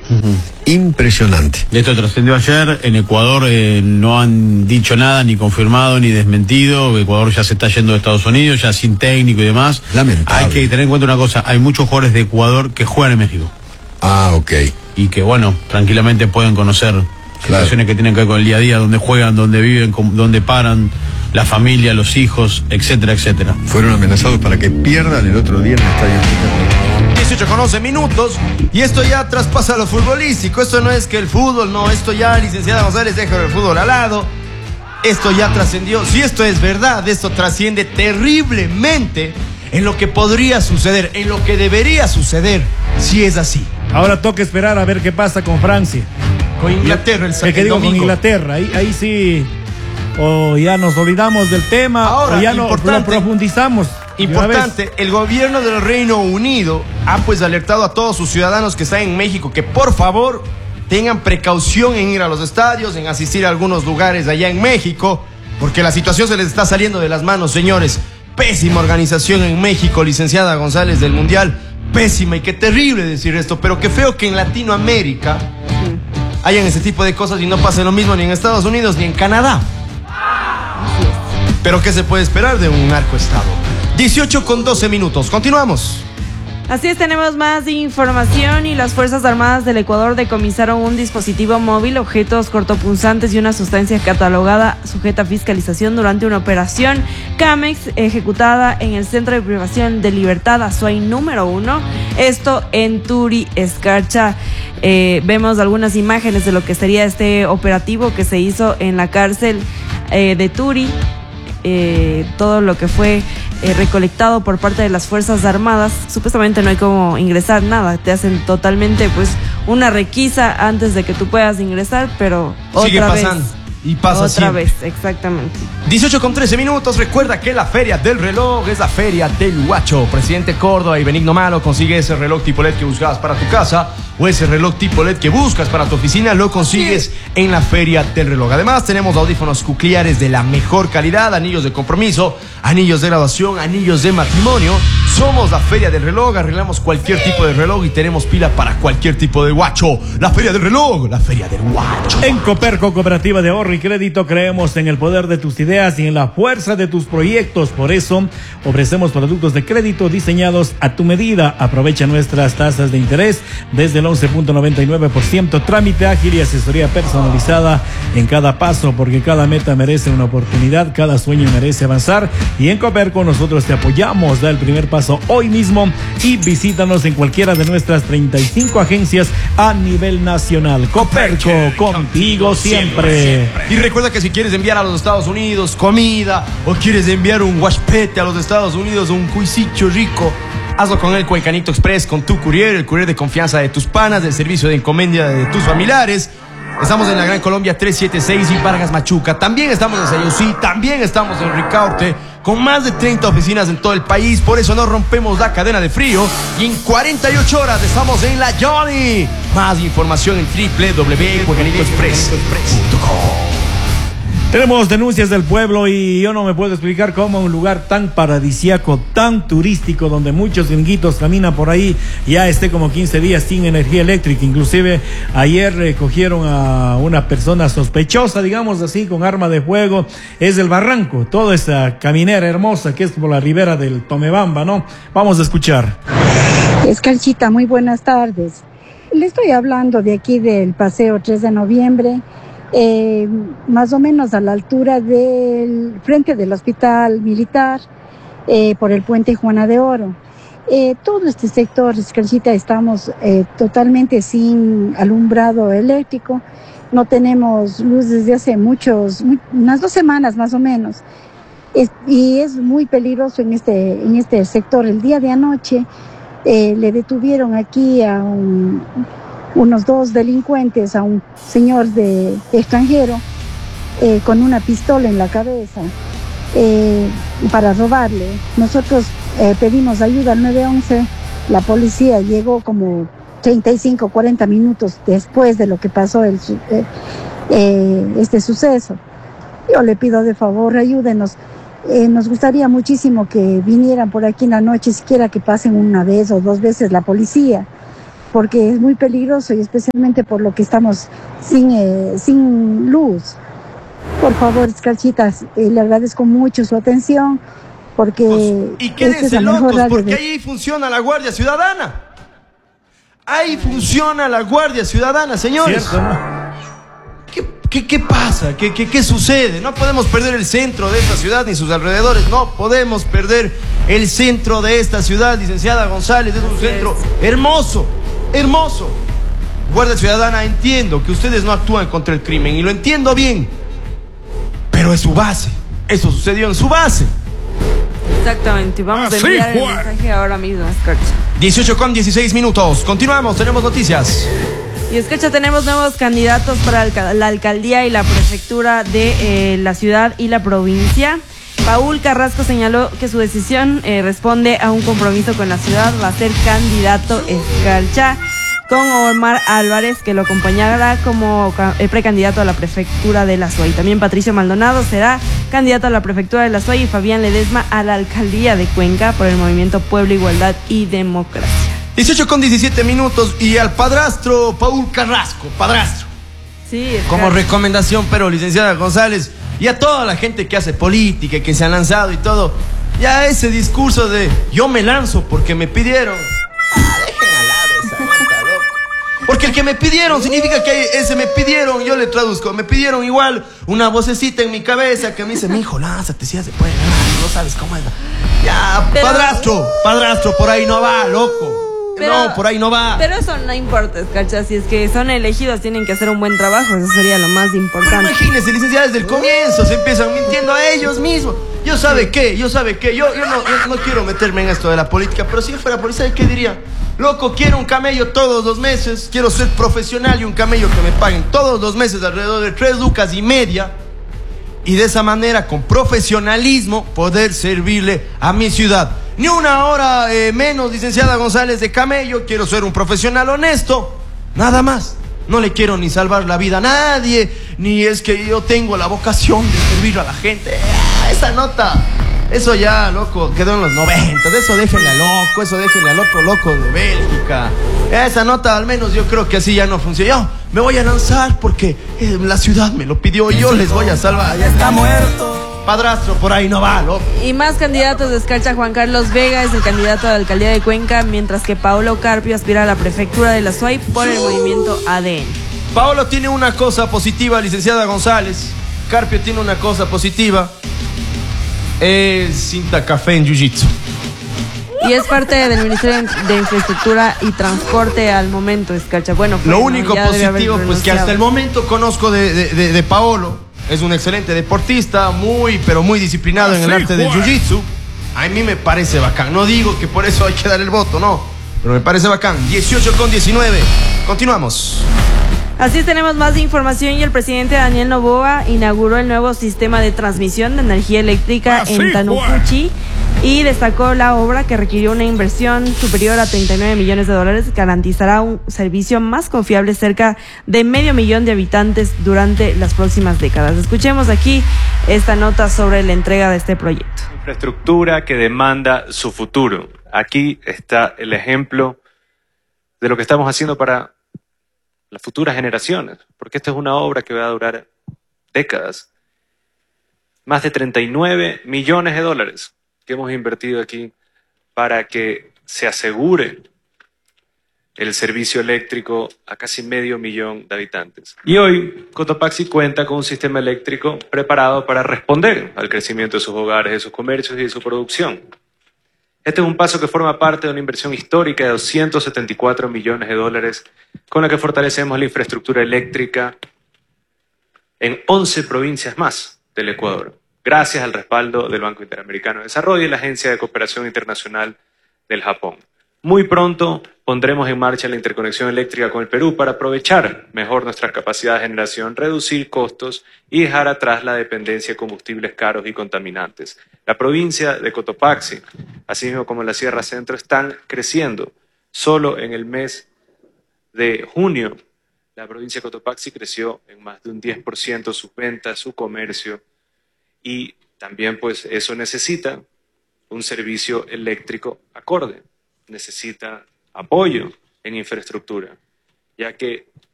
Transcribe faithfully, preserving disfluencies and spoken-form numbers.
Uh-huh. Impresionante. Esto trascendió ayer. En Ecuador eh, no han dicho nada, ni confirmado, ni desmentido. Ecuador ya se está yendo de Estados Unidos, ya sin técnico y demás. Lamentable. Hay que tener en cuenta una cosa, hay muchos jugadores de Ecuador que juegan en México. Ah, ok. Y que, bueno, tranquilamente pueden conocer situaciones claro. que tienen que ver con el día a día, donde juegan, donde viven, donde paran, la familia, los hijos, etcétera, etcétera. Fueron amenazados para que pierdan el otro día en el estadio. dieciocho con once minutos, y esto ya traspasa lo futbolístico. Esto no es que el fútbol, no, esto ya, licenciada González, deja el fútbol al lado. Esto ya trascendió. Si esto es verdad, esto trasciende terriblemente en lo que podría suceder, en lo que debería suceder, si es así. Ahora toca esperar a ver qué pasa con Francia. Con Inglaterra, el, el, el digo, con Inglaterra, ahí, ahí sí, o ya nos olvidamos del tema, ahora, o ya no lo profundizamos. Importante, el gobierno del Reino Unido ha pues alertado a todos sus ciudadanos que están en México que por favor tengan precaución en ir a los estadios, en asistir a algunos lugares allá en México, porque la situación se les está saliendo de las manos, señores. Pésima organización en México, licenciada González, del Mundial. Pésima, y qué terrible decir esto, pero qué feo que en Latinoamérica hayan ese tipo de cosas y no pase lo mismo ni en Estados Unidos ni en Canadá. Pero ¿qué se puede esperar de un narcoestado? dieciocho con doce minutos, continuamos. Así es, tenemos más información y las Fuerzas Armadas del Ecuador decomisaron un dispositivo móvil, objetos cortopunzantes y una sustancia catalogada sujeta a fiscalización durante una operación CAMEX ejecutada en el Centro de Privación de Libertad Azuay número uno, esto en Turi, Escarcha. Eh, vemos algunas imágenes de lo que sería este operativo que se hizo en la cárcel eh, de Turi. Eh, todo lo que fue eh, recolectado por parte de las Fuerzas Armadas. Supuestamente no hay como ingresar nada, te hacen totalmente pues una requisa antes de que tú puedas ingresar, pero sigue otra pasando vez, y pasa otra siempre. vez, exactamente. dieciocho con trece minutos, recuerda que la Feria del Reloj es la Feria del Huacho. Presidente Córdoba y Benigno Malo, consigue ese reloj tipo L E D que buscabas para tu casa o ese reloj tipo L E D que buscas para tu oficina, lo consigues en la Feria del Reloj. Además tenemos audífonos cucliares de la mejor calidad, anillos de compromiso, anillos de graduación, anillos de matrimonio. Somos la Feria del Reloj, arreglamos cualquier tipo de reloj y tenemos pila para cualquier tipo de guacho. La Feria del Reloj, la Feria del Guacho. En Coperco, Cooperativa de Ahorro y Crédito, creemos en el poder de tus ideas y en la fuerza de tus proyectos. Por eso ofrecemos productos de crédito diseñados a tu medida. Aprovecha nuestras tasas de interés desde el once punto noventa y nueve por ciento, trámite ágil y asesoría personalizada en cada paso, porque cada meta merece una oportunidad, cada sueño merece avanzar, y en Coperco nosotros te apoyamos. Da el primer paso hoy mismo y visítanos en cualquiera de nuestras treinta y cinco agencias a nivel nacional. Coperco, contigo siempre. Y recuerda que si quieres enviar a los Estados Unidos comida, o quieres enviar un guachpete a los Estados Unidos, un cuisicho rico, hazlo con el Cuencanito Express, con tu courier, el courier de confianza de tus panas, del servicio de encomienda de tus familiares. Estamos en la Gran Colombia trescientos setenta y seis y Vargas Machuca. También estamos en Sayusí, también estamos en Ricaurte, con más de treinta oficinas en todo el país. Por eso no rompemos la cadena de frío. Y en cuarenta y ocho horas estamos en la Johnny. Más información en doble u doble u doble u punto cuencanito express punto com. Tenemos denuncias del pueblo y yo no me puedo explicar cómo un lugar tan paradisíaco, tan turístico, donde muchos gringuitos caminan por ahí, ya esté como quince días sin energía eléctrica. Inclusive ayer eh, cogieron a una persona sospechosa, digamos así, con arma de fuego. Es del Barranco, toda esa caminera hermosa que es por la ribera del Tomebamba, ¿no? Vamos a escuchar. Escarchita, muy buenas tardes. Le estoy hablando de aquí del Paseo tres de noviembre. Eh, más o menos a la altura del frente del Hospital Militar, eh, por el puente Juana de Oro. Eh, todo este sector, Escarchita, estamos eh, totalmente sin alumbrado eléctrico. No tenemos luz desde hace muchos, muy, unas dos semanas más o menos. Es, y es muy peligroso en este, en este sector. El día de anoche eh, le detuvieron aquí a un... unos dos delincuentes a un señor de, de extranjero eh, con una pistola en la cabeza eh, para robarle. Nosotros eh, pedimos ayuda al nueve once, la policía llegó como treinta y cinco, cuarenta minutos después de lo que pasó el, eh, eh, este suceso. Yo le pido de favor, ayúdenos. Eh, nos gustaría muchísimo que vinieran por aquí en la noche, siquiera que pasen una vez o dos veces la policía, porque es muy peligroso y especialmente por lo que estamos sin, eh, sin luz. Por favor, Escarchitas, eh, le agradezco mucho su atención, porque Pues, y esta quédense es la mejor locos, radio porque de- ahí funciona la Guardia Ciudadana. Ahí funciona la Guardia Ciudadana, señores. Cierto, ¿no? ¿Qué, qué, qué pasa? ¿Qué, qué, ¿Qué sucede? No podemos perder el centro de esta ciudad ni sus alrededores. No podemos perder el centro de esta ciudad, licenciada González. Es un Así centro hermoso, hermoso. Guardia Ciudadana, entiendo que ustedes no actúan contra el crimen y lo entiendo bien. Pero es su base. Eso sucedió en su base. Exactamente. Vamos a Así enviar el fue. mensaje ahora mismo, Escarcha. dieciocho con dieciséis minutos. Continuamos, tenemos noticias. Y Escarcha, tenemos nuevos candidatos para alca- la alcaldía y la prefectura de eh, la ciudad y la provincia. Paul Carrasco señaló que su decisión eh, responde a un compromiso con la ciudad. Va a ser candidato Escarcha, con Omar Álvarez, que lo acompañará como ca- eh, precandidato a la prefectura de la SUAY. También Patricio Maldonado será candidato a la prefectura de la SUAY y Fabián Ledesma a la alcaldía de Cuenca por el movimiento Pueblo, Igualdad y Democracia. dieciocho con diecisiete minutos y al padrastro Paul Carrasco, padrastro. Sí, Escarcha. Como recomendación, pero licenciada González, y a toda la gente que hace política, que se ha lanzado y todo, ya ese discurso de yo me lanzo porque me pidieron. Ah, dejen al lado esa nota, loco. Porque el que me pidieron significa que ese me pidieron, yo le traduzco, me pidieron igual una vocecita en mi cabeza que me dice, mi hijo, lánzate, si ya se puede, no, no sabes cómo es. Ya, Pero- padrastro, padrastro, por ahí no va, loco. Pero- no, por ahí no va. Pero eso no importa, Escarcha. Si es que son elegidos, tienen que hacer un buen trabajo. Eso sería lo más importante. Imagínense, licenciadas, desde el comienzo se empiezan mintiendo a ellos mismos. Yo sabe qué, yo sabe qué, yo, yo, no, yo no quiero meterme en esto de la política, pero si yo fuera policía, ¿qué diría? Loco, quiero un camello todos los meses, quiero ser profesional y un camello que me paguen todos los meses alrededor de tres lucas y media. Y de esa manera, con profesionalismo, poder servirle a mi ciudad. Ni una hora eh, menos, licenciada González, de camello. Quiero ser un profesional honesto. Nada más. No le quiero ni salvar la vida a nadie, ni es que yo tengo la vocación de servir a la gente. Ah, esa nota, eso ya, loco, quedó en los noventas. Eso déjenle al loco, eso déjenle al otro loco de Bélgica. Esa nota, al menos yo creo que así ya no funciona. Yo me voy a lanzar porque eh, la ciudad me lo pidió y yo les voy a salvar. Ya está muerto. Padrastro, por ahí no va, loco. Y más candidatos de Escarcha. Juan Carlos Vega es el candidato a la alcaldía de Cuenca, mientras que Paolo Carpio aspira a la prefectura de la SUAY por el movimiento A D N. Paolo tiene una cosa positiva, licenciada González. Carpio tiene una cosa positiva. Es cinta café en Jiu-Jitsu. Y es parte del Ministerio de Infraestructura y Transporte al momento, Escarcha. Bueno, Lo bueno, único ya debe haber positivo, pues que hasta el renunciado. momento conozco de, de, de, de Paolo. Es un excelente deportista, muy, pero muy disciplinado en el Así arte del fue. Jiu-Jitsu. A mí me parece bacán. No digo que por eso hay que dar el voto, no. Pero me parece bacán. dieciocho con diecinueve. Continuamos. Así es, tenemos más información y el presidente Daniel Noboa inauguró el nuevo sistema de transmisión de energía eléctrica Así en fue. Tanucuchi y destacó la obra que requirió una inversión superior a treinta y nueve millones de dólares, garantizará un servicio más confiable cerca de medio millón de habitantes durante las próximas décadas. Escuchemos aquí esta nota sobre la entrega de este proyecto. Infraestructura que demanda su futuro. Aquí está el ejemplo de lo que estamos haciendo para las futuras generaciones, porque esta es una obra que va a durar décadas. Más de treinta y nueve millones de dólares que hemos invertido aquí para que se asegure el servicio eléctrico a casi medio millón de habitantes. Y hoy Cotopaxi cuenta con un sistema eléctrico preparado para responder al crecimiento de sus hogares, de sus comercios y de su producción. Este es un paso que forma parte de una inversión histórica de doscientos setenta y cuatro millones de dólares con la que fortalecemos la infraestructura eléctrica en once provincias más del Ecuador, gracias al respaldo del Banco Interamericano de Desarrollo y la Agencia de Cooperación Internacional del Japón. Muy pronto pondremos en marcha la interconexión eléctrica con el Perú para aprovechar mejor nuestras capacidades de generación, reducir costos y dejar atrás la dependencia de combustibles caros y contaminantes. La provincia de Cotopaxi, así mismo como la Sierra Centro, están creciendo. Solo en el mes de junio, la provincia de Cotopaxi creció en más de un diez por ciento sus ventas, su comercio, y también pues eso necesita un servicio eléctrico acorde. Necesita apoyo en infraestructura, ya que